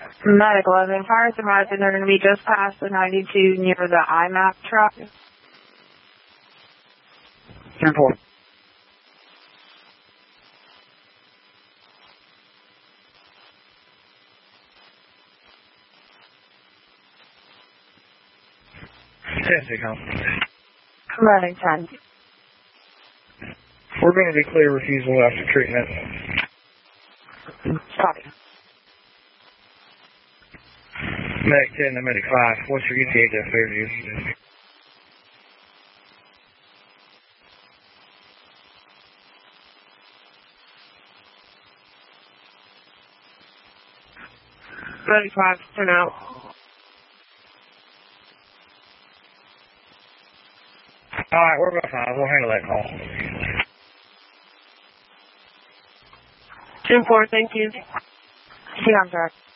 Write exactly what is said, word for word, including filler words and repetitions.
Medic eleven, fire survived, and they're going to be just past the ninety-two near the I MAP truck. ten four. ten six home. Medic ten. We're going to declare refusal after treatment. Copy. Medic ten to Medic five. What's your E T A to Fairview? Medic five, turn out. Alright, we're about five. We'll handle that call. ten four, thank you. See you on track.